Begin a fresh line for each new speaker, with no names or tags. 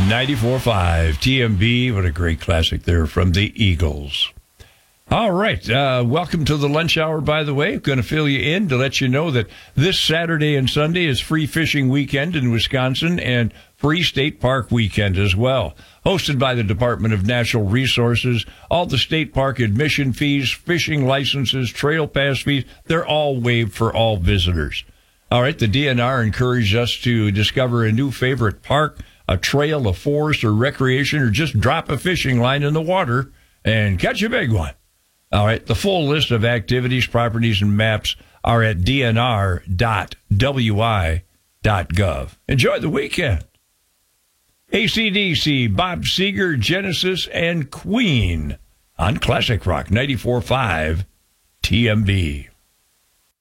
94.5 TMB. What a great classic there from the Eagles. All right. Welcome to the lunch hour, by the way. I'm going to fill you in to let you know that this Saturday and Sunday is free fishing weekend in Wisconsin and free state park weekend as well. Hosted by the Department of Natural Resources, all the state park admission fees, fishing licenses, trail pass fees, they're all waived for all visitors. All right. The DNR encouraged us to discover a new favorite park, a trail, a forest, or recreation, or just drop a fishing line in the water and catch a big one. All right, the full list of activities, properties, and maps are at dnr.wi.gov. Enjoy the weekend. AC/DC, Bob Seger, Genesis, and Queen on Classic Rock 94.5 TMB.